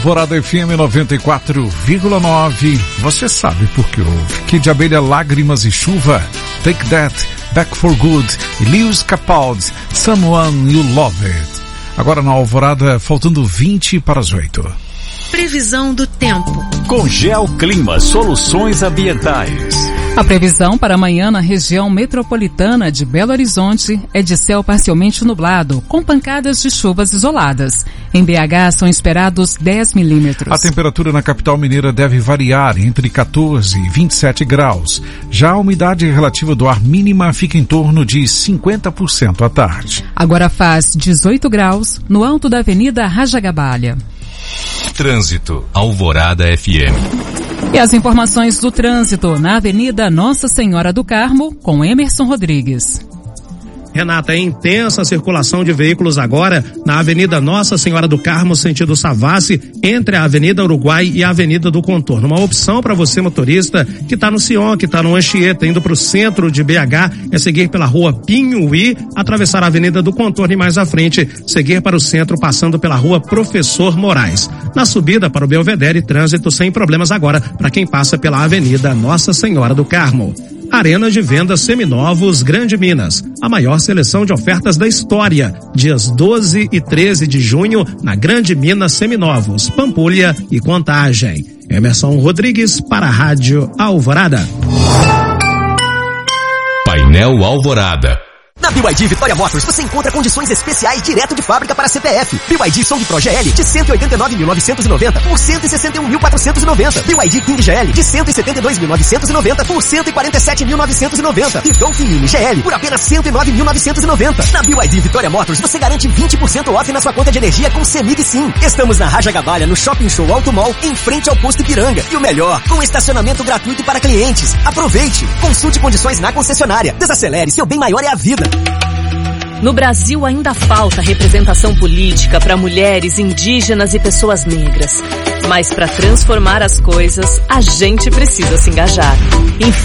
Alvorada FM 94,9. Você sabe por que houve. Kid de Abelha, Lágrimas e Chuva. Take That, Back for Good. E Lewis Capaldi, Someone You Love It. Agora na Alvorada, faltando 20 para as 8. Previsão do tempo. Com Geoclima Soluções Ambientais. A previsão para amanhã na região metropolitana de Belo Horizonte é de céu parcialmente nublado, com pancadas de chuvas isoladas. Em BH são esperados 10 milímetros. A temperatura na capital mineira deve variar entre 14 e 27 graus. Já a umidade relativa do ar mínima fica em torno de 50% à tarde. Agora faz 18 graus no alto da Avenida Rajagabalha. Trânsito, Alvorada FM. E as informações do trânsito na Avenida Nossa Senhora do Carmo, com Emerson Rodrigues. Renata, é intensa a circulação de veículos agora na Avenida Nossa Senhora do Carmo, sentido Savassi, entre a Avenida Uruguai e a Avenida do Contorno. Uma opção para você, motorista, que está no Sion, que está no Anchieta, indo para o centro de BH, é seguir pela rua Pinhuí, atravessar a Avenida do Contorno e mais à frente, seguir para o centro, passando pela rua Professor Moraes. Na subida para o Belvedere, trânsito sem problemas agora para quem passa pela Avenida Nossa Senhora do Carmo. Arena de Vendas Seminovos Grande Minas, a maior seleção de ofertas da história, dias 12 e 13 de junho na Grande Minas Seminovos, Pampulha e Contagem. Emerson Rodrigues para a Rádio Alvorada. Painel Alvorada. Na BYD Vitória Motors você encontra condições especiais direto de fábrica para CPF. BYD Song Pro GL de 189.990 por 161.490. BYD King GL de 172.990 por 147.990. E Dolphin Mini GL por apenas 109.990. Na BYD Vitória Motors você garante 20% off na sua conta de energia com CEMIG Sim. Estamos na Rajagabalha, no Shopping Show Alto Mall, em frente ao posto Ipiranga. E o melhor, com estacionamento gratuito para clientes. Aproveite! Consulte condições na concessionária. Desacelere, seu bem maior é a vida. No Brasil ainda falta representação política para mulheres, indígenas e pessoas negras. Mas para transformar as coisas, a gente precisa se engajar.